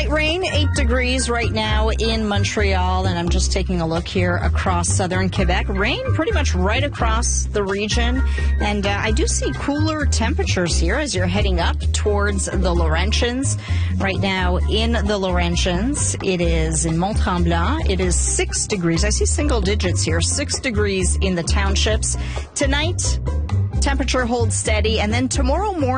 Light rain, 8 degrees right now in Montreal, and I'm just taking a look here across southern Quebec. Rain pretty much right across the region, and I do see cooler temperatures here as you're heading up towards the Laurentians. Right now in the Laurentians, it is in Mont-Tremblant, it is 6 degrees. I see single digits here, 6 degrees in the townships. Tonight, temperature holds steady, and then tomorrow morning,